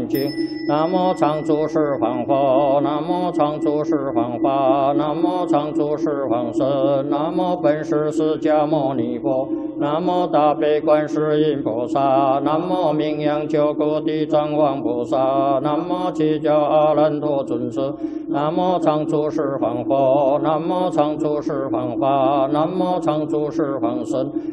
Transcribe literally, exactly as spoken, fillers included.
念经。南无常住十方佛，南无常住十方法，南无常住十方神，南无本师释迦牟尼佛，南无大悲观世音菩萨，南无名扬救苦地藏王菩萨，南无七教阿难陀尊者，南无常住十方佛，南无常住十方法，南无常住十方神，